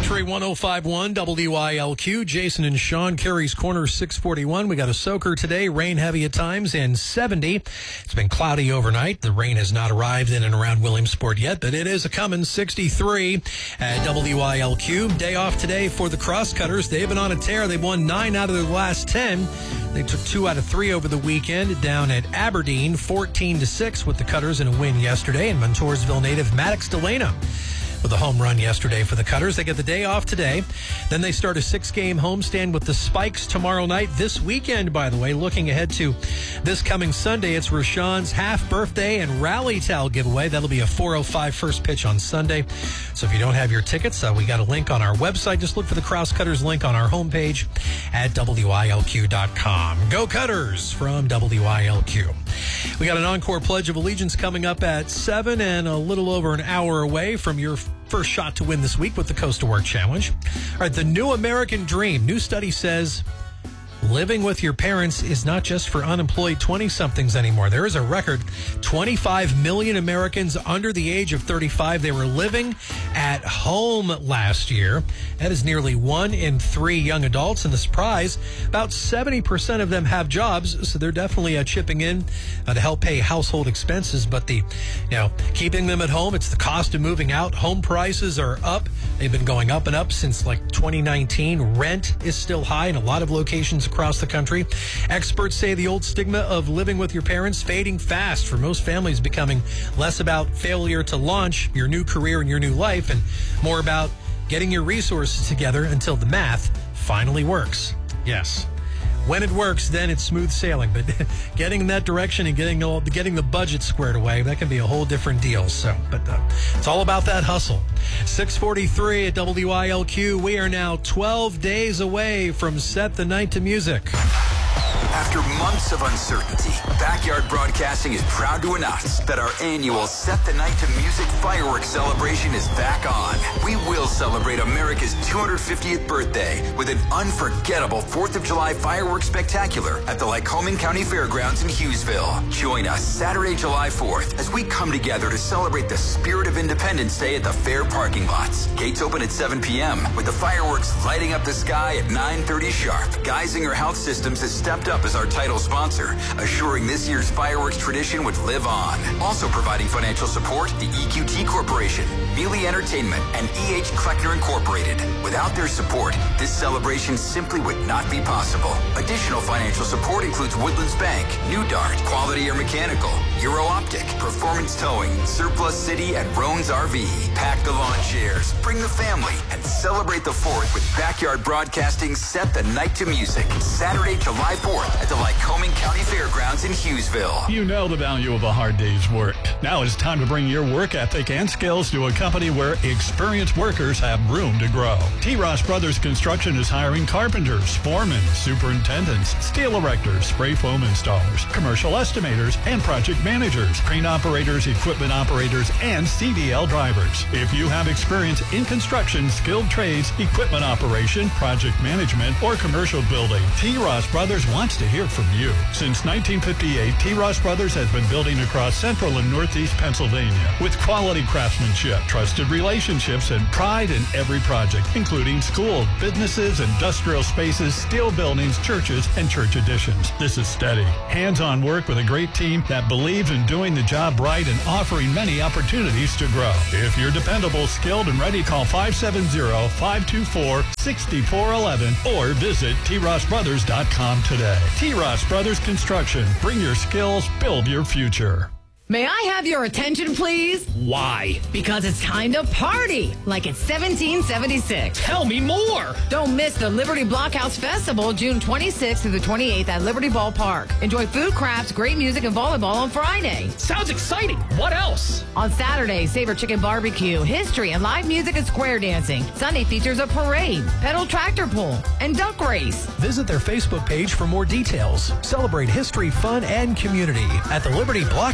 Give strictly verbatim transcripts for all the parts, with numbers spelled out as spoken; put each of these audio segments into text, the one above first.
Country one oh five point one W I L Q. Jason and Sean, Carey's Corner six forty-one. We got a soaker today, rain heavy at times, and seventy. It's been cloudy overnight. The rain has not arrived in and around Williamsport yet, but it is a coming. sixty-three at W I L Q. Day off today for the Crosscutters. They've been on a tear. They've won nine out of their last ten. They took two out of three over the weekend down at Aberdeen, fourteen to six with the Cutters in a win yesterday. And Montoursville native Maddox Delana with a home run yesterday for the Cutters. They get the day off today. Then they start a six-game homestand with the Spikes tomorrow night. This weekend, by the way, looking ahead to this coming Sunday, it's Rashawn's half-birthday and rally towel giveaway. That'll be a four oh five first pitch on Sunday. So if you don't have your tickets, uh, we got a link on our website. Just look for the Crosscutters link on our homepage at W I L Q dot com. Go Cutters from W I L Q. We got an encore Pledge of Allegiance coming up at seven and a little over an hour away from your first shot to win this week with the Coast to Work Challenge. All right, the new American dream. New study says living with your parents is not just for unemployed twenty-somethings anymore. There is a record twenty-five million Americans under the age of thirty-five. They were living at home last year. That is nearly one in three young adults. And the surprise, about seventy percent of them have jobs, so they're definitely uh, chipping in uh, to help pay household expenses. But the, you know, keeping them at home, it's the cost of moving out. Home prices are up. They've been going up and up since like twenty nineteen. Rent is still high in a lot of locations across the country. Experts say the old stigma of living with your parents fading fast. For most families, becoming less about failure to launch your new career and your new life and more about getting your resources together until the math finally works. Yes. When it works, then it's smooth sailing. But getting in that direction and getting all, getting the budget squared away, that can be a whole different deal. So, but uh, it's all about that hustle. six forty-three at W I L Q. We are now twelve days away from Set the Night to Music. After months of uncertainty, Backyard Broadcasting is proud to announce that our annual Set the Night to Music fireworks celebration is back on. We will celebrate America's two hundred fiftieth birthday with an unforgettable fourth of July fireworks spectacular at the Lycoming County Fairgrounds in Hughesville. Join us Saturday, July fourth, as we come together to celebrate the spirit of Independence Day at the fair parking lots. Gates open at seven p.m. with the fireworks lighting up the sky at nine thirty sharp. Geisinger Health Systems has stepped up as our title sponsor, assuring this year's fireworks tradition would live on. Also providing financial support, the E Q T Corporation, Mealy Entertainment, and E H Kleckner Incorporated. Without their support, this celebration simply would not be possible. Additional financial support includes Woodlands Bank, New Dart, Quality Air Mechanical, Euro Optic, Performance Towing, Surplus City, and Roan's R V. Pack the lawn chairs, bring the family, and celebrate the fourth with Backyard Broadcasting Set the Night to Music. Saturday, July fourth at the Lycoming County Fairgrounds in Hughesville. You know the value of a hard day's work. Now it's time to bring your work ethic and skills to a company where experienced workers have room to grow. T. Ross Brothers Construction is hiring carpenters, foremen, superintendents, steel erectors, spray foam installers, commercial estimators, and project managers, crane operators, equipment operators, and C D L drivers. If you have experience in construction, skilled trades, equipment operation, project management, or commercial building, T. Ross Brothers wants to hear from you. Since nineteen fifty-eight, T. Ross Brothers has been building across central and northeast Pennsylvania with quality craftsmanship, trusted relationships, and pride in every project, including schools, businesses, industrial spaces, steel buildings, churches, and church additions. This is steady, hands-on work with a great team that believes in doing the job right and offering many opportunities to grow. If you're dependable, skilled, and ready, call five seven zero, five two four, six four one one or visit T Ross Brothers dot com today. T. Ross Brothers Construction. Bring your skills, build your future. May I have your attention, please? Why? Because it's time to party, like it's seventeen seventy-six. Tell me more. Don't miss the Liberty Blockhouse Festival, June twenty-sixth through the twenty-eighth at Liberty Ballpark. Enjoy food, crafts, great music, and volleyball on Friday. Sounds exciting. What else? On Saturday, Savor Chicken Barbecue, history, and live music and square dancing. Sunday features a parade, pedal tractor pull, and duck race. Visit their Facebook page for more details. Celebrate history, fun, and community at the Liberty Blockhouse Festival.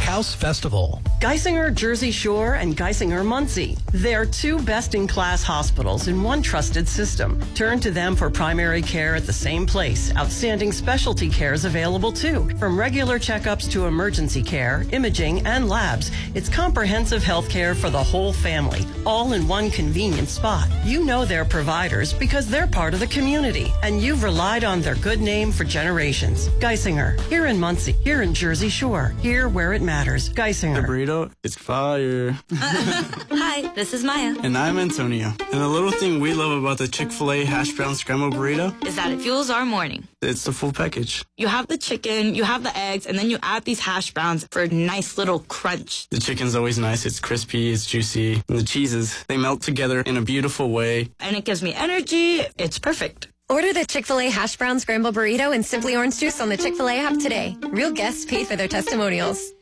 Festival. Geisinger Jersey Shore and Geisinger Muncie. They're two best-in-class hospitals in one trusted system. Turn to them for primary care at the same place. Outstanding specialty care is available too. From regular checkups to emergency care, imaging, and labs, it's comprehensive health care for the whole family, all in one convenient spot. You know their providers because they're part of the community, and you've relied on their good name for generations. Geisinger, here in Muncie, here in Jersey Shore, here where it matters. Geisinger. The burrito, it's fire. Hi, this is Maya. And I'm Antonio. And the little thing we love about the Chick-fil-A hash brown scrambled burrito is that it fuels our morning. It's the full package. You have the chicken, you have the eggs, and then you add these hash browns for a nice little crunch. The chicken's always nice. It's crispy, it's juicy. And the cheeses, they melt together in a beautiful way. And it gives me energy. It's perfect. Order the Chick-fil-A hash brown scramble burrito and Simply Orange Juice on the Chick-fil-A app today. Real guests paid for their testimonials.